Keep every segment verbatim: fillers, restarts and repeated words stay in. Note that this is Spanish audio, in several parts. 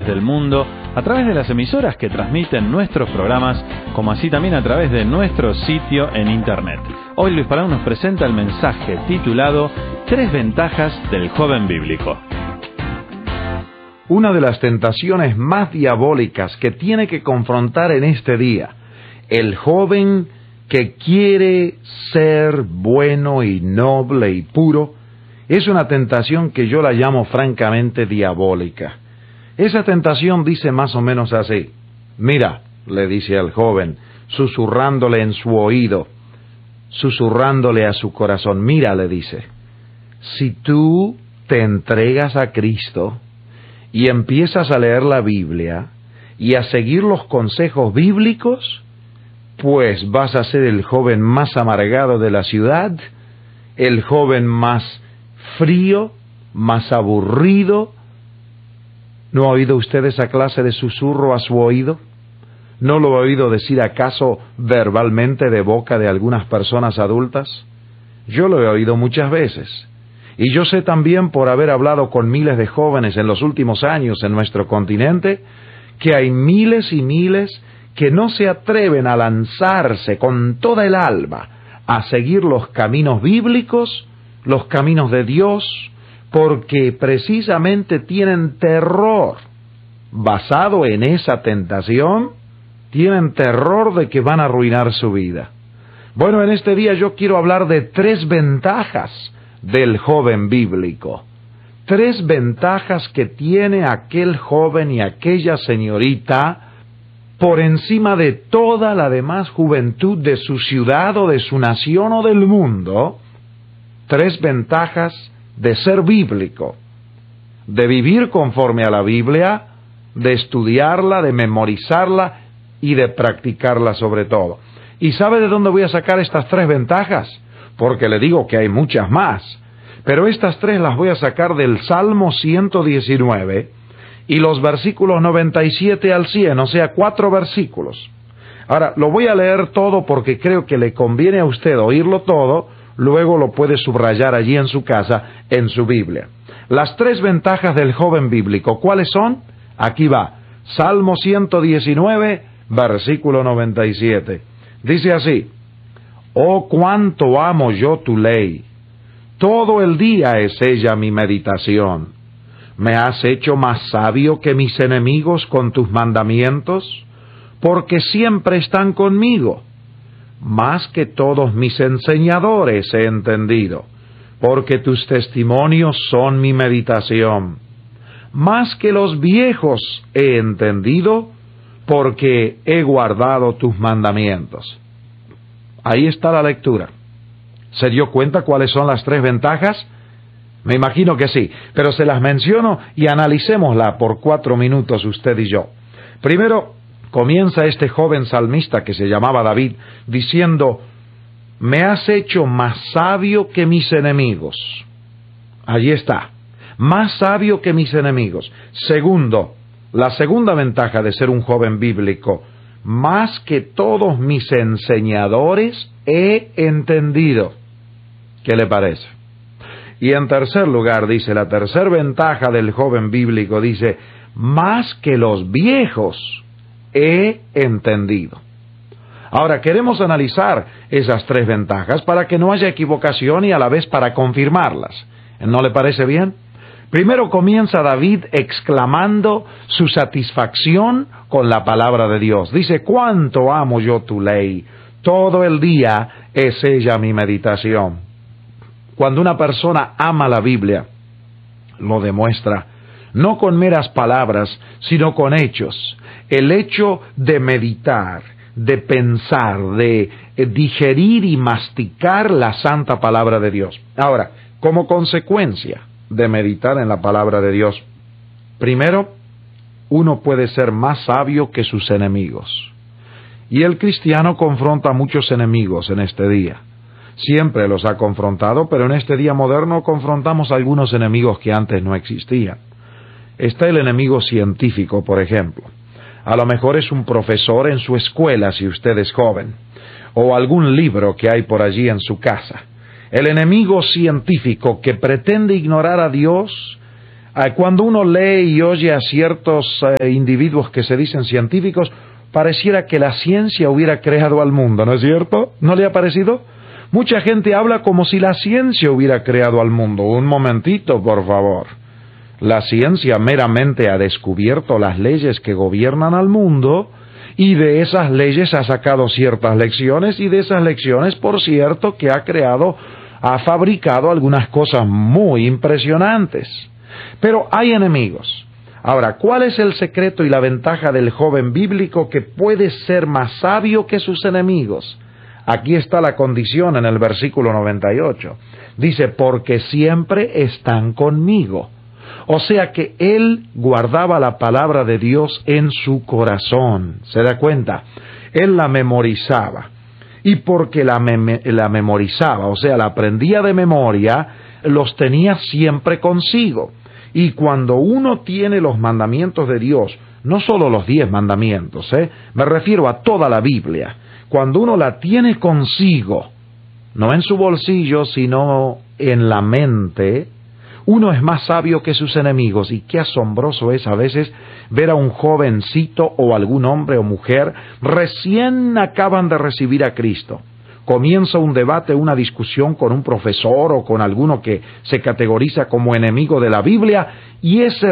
del mundo a través de las emisoras que transmiten nuestros programas, como así también a través de nuestro sitio en internet. Hoy Luis Palau nos presenta el mensaje titulado Tres ventajas del joven bíblico. Una de las tentaciones más diabólicas que tiene que confrontar en este día el joven que quiere ser bueno y noble y puro es una tentación que yo la llamo francamente diabólica. Esa tentación dice más o menos así: mira, le dice al joven, susurrándole en su oído, susurrándole a su corazón, mira, le dice, si tú te entregas a Cristo y empiezas a leer la Biblia y a seguir los consejos bíblicos, pues vas a ser el joven más amargado de la ciudad, el joven más frío, más aburrido. ¿No ha oído usted esa clase de susurro a su oído? ¿No lo ha oído decir acaso verbalmente de boca de algunas personas adultas? Yo lo he oído muchas veces. Y yo sé también, por haber hablado con miles de jóvenes en los últimos años en nuestro continente, que hay miles y miles que no se atreven a lanzarse con toda el alma a seguir los caminos bíblicos, los caminos de Dios, porque precisamente tienen terror. Basado en esa tentación, tienen terror de que van a arruinar su vida. Bueno, en este día yo quiero hablar de tres ventajas del joven bíblico. Tres ventajas que tiene aquel joven y aquella señorita por encima de toda la demás juventud de su ciudad o de su nación o del mundo. Tres ventajas de ser bíblico, de vivir conforme a la Biblia, de estudiarla, de memorizarla y de practicarla sobre todo. ¿Y sabe de dónde voy a sacar estas tres ventajas? Porque le digo que hay muchas más, pero estas tres las voy a sacar del Salmo ciento diecinueve y los versículos noventa y siete al cien, o sea, cuatro versículos. Ahora, lo voy a leer todo porque creo que le conviene a usted oírlo todo, luego lo puede subrayar allí en su casa, en su Biblia. Las tres ventajas del joven bíblico, ¿cuáles son? Aquí va, Salmo ciento diecinueve, versículo noventa y siete. Dice así: oh, cuánto amo yo tu ley, todo el día es ella mi meditación. Me has hecho más sabio que mis enemigos con tus mandamientos, porque siempre están conmigo. Más que todos mis enseñadores he entendido, porque tus testimonios son mi meditación. Más que los viejos he entendido, porque he guardado tus mandamientos. Ahí está la lectura. ¿Se dio cuenta cuáles son las tres ventajas? Me imagino que sí, pero se las menciono y analicémosla por cuatro minutos usted y yo. Primero, comienza este joven salmista que se llamaba David diciendo: me has hecho más sabio que mis enemigos. Allí está, más sabio que mis enemigos. Segundo, la segunda ventaja de ser un joven bíblico: más que todos mis enseñadores he entendido. ¿Qué le parece? Y en tercer lugar, dice, la tercera ventaja del joven bíblico, dice, más que los viejos he entendido. Ahora, queremos analizar esas tres ventajas para que no haya equivocación y a la vez para confirmarlas. ¿No le parece bien? Primero comienza David exclamando su satisfacción con la palabra de Dios. Dice: cuánto amo yo tu ley, todo el día es ella mi meditación. Cuando una persona ama la Biblia, lo demuestra no con meras palabras, sino con hechos. El hecho de meditar, de pensar, de digerir y masticar la santa palabra de Dios. Ahora, como consecuencia de meditar en la palabra de Dios, primero, uno puede ser más sabio que sus enemigos. Y el cristiano confronta a muchos enemigos en este día. Siempre los ha confrontado, pero en este día moderno confrontamos a algunos enemigos que antes no existían. Está el enemigo científico, por ejemplo. A lo mejor es un profesor en su escuela si usted es joven, o algún libro que hay por allí en su casa. El enemigo científico que pretende ignorar a Dios, Cuando uno lee y oye a ciertos eh, individuos que se dicen científicos, pareciera que la ciencia hubiera creado al mundo, ¿no es cierto? ¿No le ha parecido? Mucha gente habla como si la ciencia hubiera creado al mundo. Un momentito, por favor. La ciencia meramente ha descubierto las leyes que gobiernan al mundo y de esas leyes ha sacado ciertas lecciones y de esas lecciones, por cierto, que ha creado, ha fabricado algunas cosas muy impresionantes. Pero hay enemigos. Ahora, ¿cuál es el secreto y la ventaja del joven bíblico que puede ser más sabio que sus enemigos? Aquí está la condición en el versículo noventa y ocho. Dice, porque siempre están conmigo. O sea que él guardaba la palabra de Dios en su corazón. ¿Se da cuenta? Él la memorizaba. Y porque la, mem- la memorizaba, o sea, la aprendía de memoria, los tenía siempre consigo. Y cuando uno tiene los mandamientos de Dios, no solo los diez mandamientos, ¿eh? me refiero a toda la Biblia, cuando uno la tiene consigo, no en su bolsillo, sino en la mente, uno es más sabio que sus enemigos. Y qué asombroso es a veces ver a un jovencito o algún hombre o mujer recién acaban de recibir a Cristo. Comienza un debate, una discusión con un profesor o con alguno que se categoriza como enemigo de la Biblia, y ese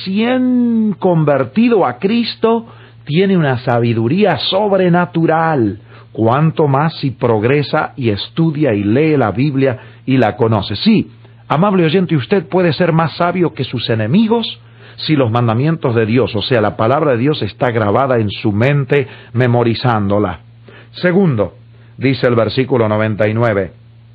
recién convertido a Cristo tiene una sabiduría sobrenatural. Cuanto más si progresa y estudia y lee la Biblia y la conoce. Sí, amable oyente, usted puede ser más sabio que sus enemigos si los mandamientos de Dios, o sea, la palabra de Dios está grabada en su mente, memorizándola. Segundo, dice el versículo noventa y nueve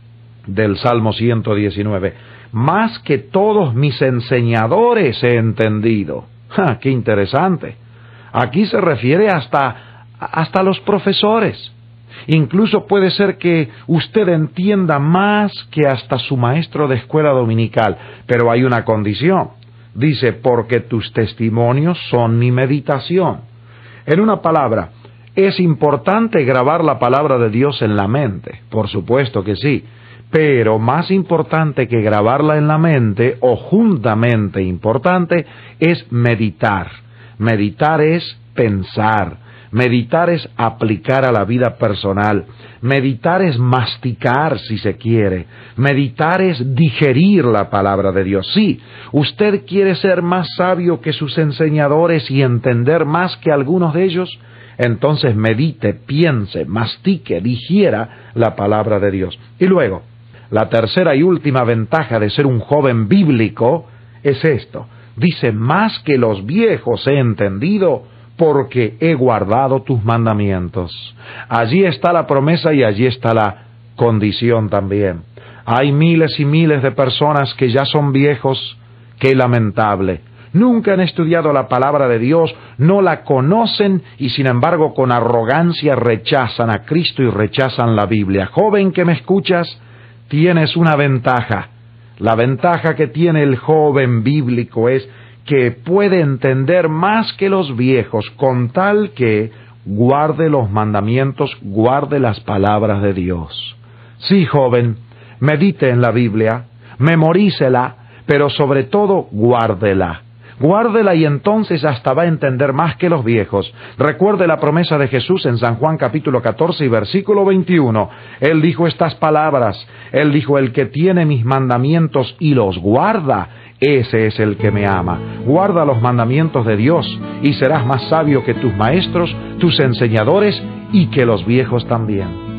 del Salmo ciento diecinueve, más que todos mis enseñadores he entendido. ¡Ja, qué interesante! Aquí se refiere hasta, hasta los profesores. Incluso puede ser que usted entienda más que hasta su maestro de escuela dominical, pero hay una condición. Dice, porque tus testimonios son mi meditación. En una palabra, ¿es importante grabar la palabra de Dios en la mente? Por supuesto que sí, pero más importante que grabarla en la mente, o juntamente importante, es meditar. Meditar es pensar. Meditar es aplicar a la vida personal. Meditar es masticar, si se quiere. Meditar es digerir la palabra de Dios. Sí, usted quiere ser más sabio que sus enseñadores y entender más que algunos de ellos, entonces medite, piense, mastique, digiera la palabra de Dios. Y luego, la tercera y última ventaja de ser un joven bíblico es esto. Dice, más que los viejos he entendido, porque he guardado tus mandamientos. Allí está la promesa y allí está la condición también. Hay miles y miles de personas que ya son viejos, qué lamentable. Nunca han estudiado la palabra de Dios, no la conocen y sin embargo con arrogancia rechazan a Cristo y rechazan la Biblia. Joven que me escuchas, tienes una ventaja. La ventaja que tiene el joven bíblico es que puede entender más que los viejos, con tal que guarde los mandamientos, guarde las palabras de Dios. Sí, joven, medite en la Biblia, memorícela, pero sobre todo guárdela. Guárdela y entonces hasta va a entender más que los viejos. Recuerde la promesa de Jesús en San Juan capítulo catorce y versículo veintiuno. Él dijo estas palabras. Él dijo, el que tiene mis mandamientos y los guarda, ese es el que me ama. Guarda los mandamientos de Dios y serás más sabio que tus maestros, tus enseñadores y que los viejos también.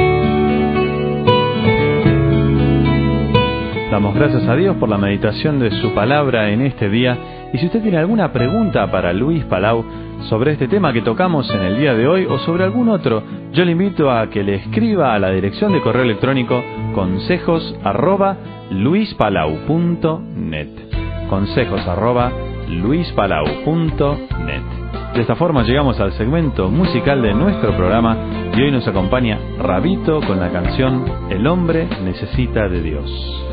Damos gracias a Dios por la meditación de su palabra en este día. Y si usted tiene alguna pregunta para Luis Palau sobre este tema que tocamos en el día de hoy o sobre algún otro, yo le invito a que le escriba a la dirección de correo electrónico consejos arroba luispalau punto net. Consejos arroba luispalau punto net. De esta forma llegamos al segmento musical de nuestro programa y hoy nos acompaña Rabito con la canción El hombre necesita de Dios.